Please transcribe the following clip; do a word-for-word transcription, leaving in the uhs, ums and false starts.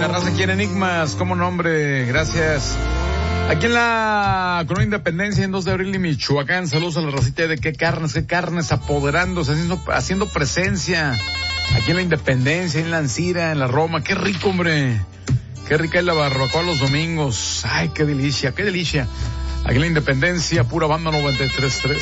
la raza quiere enigmas, como nombre, gracias. Aquí en la Colonia Independencia, en dos de abril y Michoacán, saludos a la racita de qué carnes, qué carnes apoderándose, haciendo, haciendo presencia. Aquí en la Independencia, en la Ancira, en la Roma, qué rico, hombre. Qué rica es la barbacoa los domingos. Ay, qué delicia, qué delicia. Aquí en la Independencia, pura banda noventa y tres punto tres.